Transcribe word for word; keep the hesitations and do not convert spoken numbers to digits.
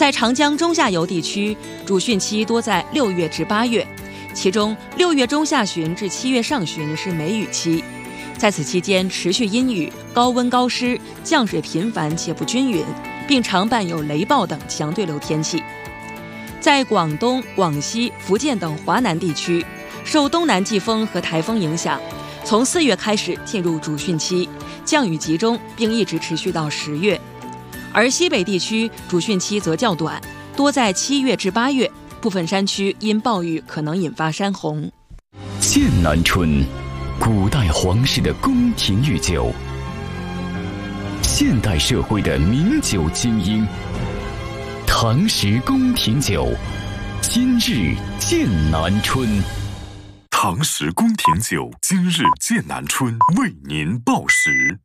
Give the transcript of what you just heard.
在长江中下游地区，主汛期多在六月至八月，其中六月中下旬至七月上旬是梅雨期，在此期间持续阴雨、高温高湿，降水频繁且不均匀，并常伴有雷暴等强对流天气。在广东、广西、福建等华南地区，受东南季风和台风影响，从四月开始进入主汛期，降雨集中，并一直持续到十月。而西北地区主汛期则较短，多在七月至八月，部分山区因暴雨可能引发山洪。 剑南春，古代皇室的宫廷御酒，现代社会的名酒精英。唐时宫廷酒，今日剑南春。 唐时宫廷酒，今日剑南春为您报时。